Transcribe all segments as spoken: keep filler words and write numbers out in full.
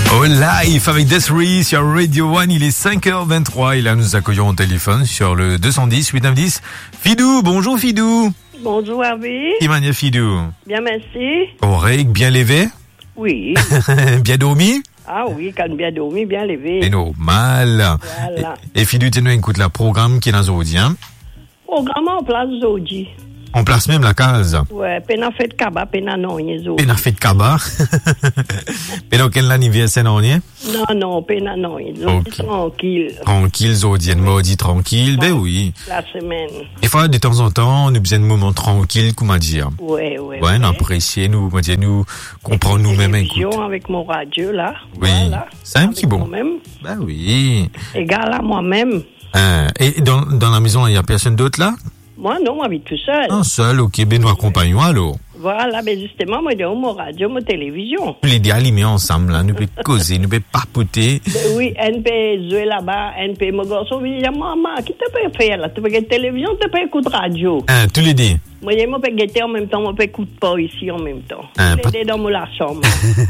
Oh, live avec Desiree sur Radio One, il est cinq heures vingt-trois et là nous accueillons au téléphone sur le deux cent dix, huit neuf dix. Fidou, bonjour Fidou. Bonjour Hervé. Comment est Fidou? Bien, merci. Oreille bien levée? Oui. Bien dormi? Ah oui, quand bien dormi, bien levé. C'est normal. Voilà. Et, et Fidou, tu nous écoutes le programme qui est dans aujourd'hui, hein? Programme en place aujourd'hui. On place même la case. Ouais, pena fait kaba, pena non, yezo. Pena fait kaba. Pena quel anniversaire non, hein? Non, non, pena non, yezo. Okay. Tranquille. Tranquille, Zodienne, maudit tranquille. Ben oui. La semaine. Des fois, de temps en temps, on a besoin de moments tranquilles, comment dire. Ouais, ouais. Ouais, nous apprécier, nous, comment dire, nous comprendre nous-mêmes, écoute. Avec mon radio, là. Oui. Voilà. C'est un petit bon. Moi-même. Ben oui. Égal à moi-même. Hein. Et dans, dans la maison, il n'y a personne d'autre là? Moi, non, moi, j'habite tout seul. Non, seul, ok, ben nous accompagnons alors. Voilà, ben justement, moi, j'ai mon radio, mon télévision. Nous les allumer ensemble, là, nous pouvons causer, nous pouvons papoter. Ben oui, N P jouer là-bas, N P, mon garçon, il dit, maman, qui te peut faire là? Tu peux regarder télévision, tu peux écouter radio. Hein, tous les deux. Moi, je peux guetter en même temps, moi, je peux écouter pas ici en même temps. Hein, je l'ai dans mon la chambre.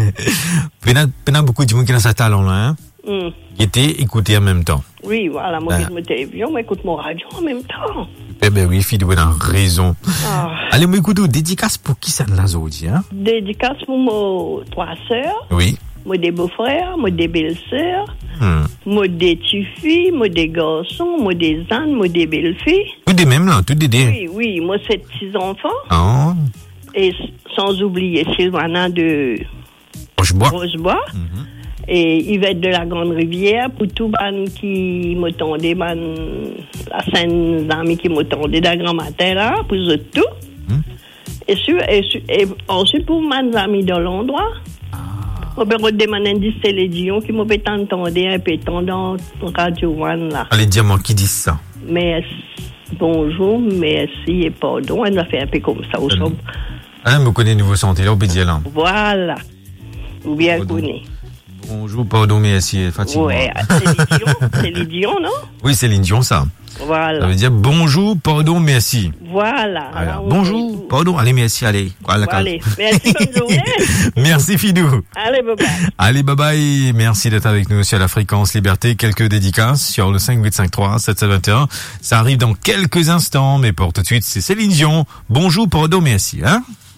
Pena beaucoup de monde qui a ce talent là, hein? Mm. Guetter, écouter en même temps. Oui, voilà, moi, Ben. j'écoute ma télévision, moi, j'écoute mon radio en même temps. Eh ben oui, fille, tu as raison. Ah. Allez, moi, écoute, dédicace pour qui ça ne l'a dit, hein? Dédicace pour mes trois sœurs, Oui. moi, des beaux-frères, moi, des belles-sœurs, Hmm. moi, des petites-filles, moi, des garçons, moi, des ânes, moi, des belles-filles. Tout des mêmes, là, tout des deux. Oui, oui, moi, sept petits-enfants. Oh. Et sans oublier Sylvana de Rochebois. Rochebois. Mhm. Et Yvette de la Grande Rivière, pour tout ban qui m'attendait, ban, la scène d'amis qui m'attendait d'un grand matin là, pour eux tout. Mm. Et, sur, et, sur, et ensuite pour mes amis dans l'endroit, on peut redemander un c'est les Dion qui m'ont entendu un peu dans Radio One là. Allez, dis-moi qui dit ça. Mais bonjour, merci et pardon, on a fait un peu comme ça au sombre. Hein, vous connaissez Nouveau Santé, là, au Bédier, là. Voilà. Ou bien Pardon. connu. Bonjour, pardon, merci, fatigué. Ouais, c'est les Dion, c'est les Dion, non? Oui, c'est l'Indion, ça. Voilà. Ça veut dire bonjour, pardon, merci. Voilà. Voilà. Alors, Bonjour, pardon, allez, merci, allez. Voilà, Bon, allez, merci, bonne journée. Merci, Fidou. Allez, bye bye. Allez, bye bye. Merci d'être avec nous sur la fréquence Liberté. Quelques dédicaces sur le cinq huit cinq trois sept sept deux un. Ça arrive dans quelques instants, mais pour tout de suite, c'est Céline Dion. Bonjour, pardon, merci, hein.